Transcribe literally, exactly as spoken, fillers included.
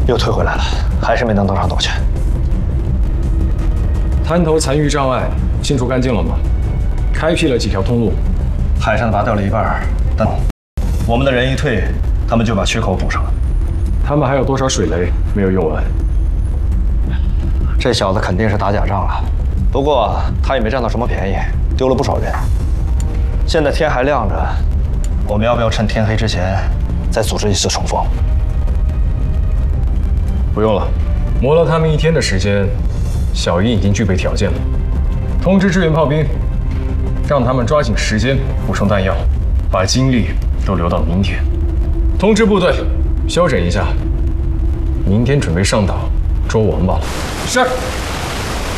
又退回来了，还是没能登上斗去。 滩头残余障碍清除干净了吗？开辟了几条通路， 海上拔掉了一半，但我们的人一退，他们就把缺口补上了。 他们还有多少水雷没有用完？ 这小子肯定是打假仗了，不过他也没占到什么便宜，丢了不少人。现在天还亮着，我们要不要趁天黑之前再组织一次冲锋？ 不用了，磨了他们一天的时间，小鹰已经具备条件了。通知支援炮兵，让他们抓紧时间补充弹药，把精力都留到明天。通知部队休整一下，明天准备上岛捉王八了。是。